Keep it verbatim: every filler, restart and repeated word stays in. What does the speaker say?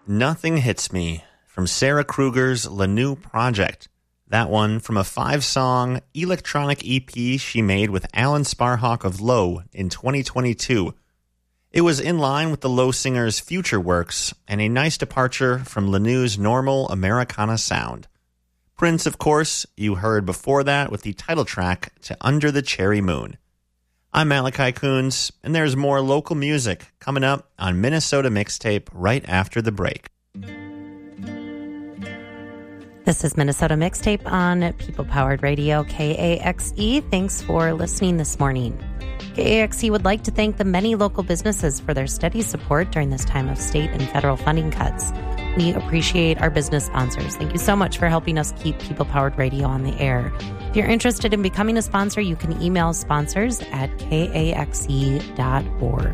Nothing Hits Me from Sarah Kruger's La New Project. That one from a five-song electronic E P she made with Alan Sparhawk of Low in twenty twenty-two. It was in line with the Low singer's future works and a nice departure from Lanew's normal Americana sound. Prince, of course, you heard before that with the title track to Under the Cherry Moon. I'm Malachi Coons, and there's more local music coming up on Minnesota Mixtape right after the break. This is Minnesota Mixtape on People-Powered Radio, K A X E. Thanks for listening this morning. K A X E would like to thank the many local businesses for their steady support during this time of state and federal funding cuts. We appreciate our business sponsors. Thank you so much for helping us keep People-Powered Radio on the air. If you're interested in becoming a sponsor, you can email sponsors at K A X E dot org.